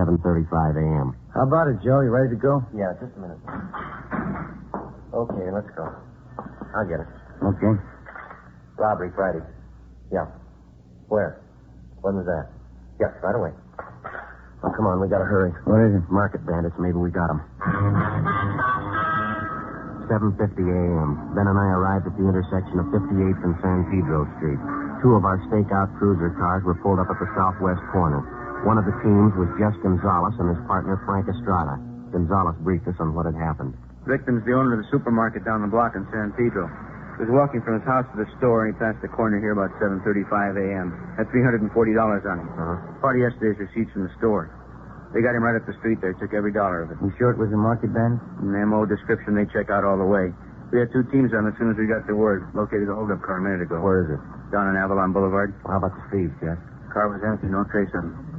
7:35 a.m. How about it, Joe? You ready to go? Yeah, just a minute. Okay, let's go. I'll get it. Okay. Robbery Friday. Yeah. Where? When was that? Yeah, right away. Oh, come on, we gotta hurry. What is it? Market bandits. Maybe we got them. 7:50 a.m. Ben and I arrived at the intersection of 58th and San Pedro Street. Two of our stakeout cruiser cars were pulled up at the southwest corner. One of the teams was Jess Gonzalez and his partner, Frank Estrada. Gonzalez briefed us on what had happened. Victim's the owner of the supermarket down the block in San Pedro. He was walking from his house to the store, and he passed the corner here about 7:35 a.m. Had $340 on him. Part of yesterday's receipts from the store. They got him right up the street there, took every dollar of it. You sure it was a market band? An MO description, they check out all the way. We had 2 teams on as soon as we got the word. Located the holdup car a minute ago. Where is it? Down on Avalon Boulevard. How about the thieves, Jess? Car was empty, no trace of him.